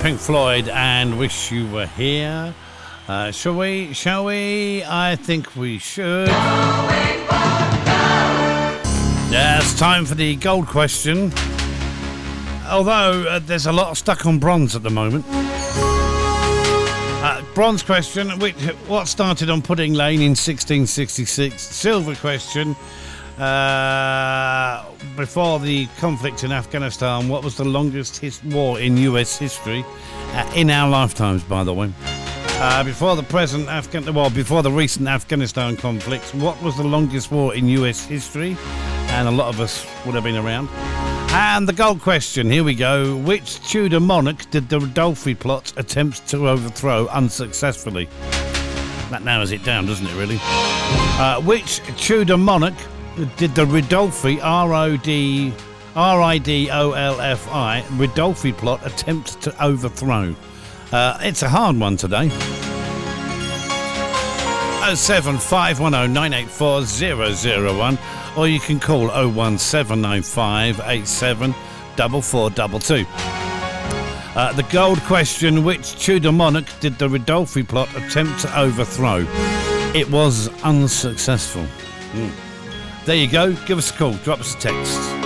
Pink Floyd and Wish You Were Here. Shall we? I think we should. Yeah, it's time for the gold question. Although there's a lot stuck on bronze at the moment. Bronze question, what started on Pudding Lane in 1666? Silver question, before the conflict in Afghanistan, what was the longest war in US history? In our lifetimes, by the way. Before the recent Afghanistan conflict, what was the longest war in US history? And a lot of us would have been around. And the gold question, here we go. Which Tudor monarch did the Ridolfi plot attempt to overthrow unsuccessfully? That narrows it down, doesn't it, really? Which Tudor monarch did the Ridolfi, Ridolfi, Ridolfi plot attempt to overthrow? It's a hard one today. 07510 984 001, or you can call 01795 87 4422. The gold question, which Tudor monarch did the Ridolfi plot attempt to overthrow? It was unsuccessful. There you go. Give us a call. Drop us a text.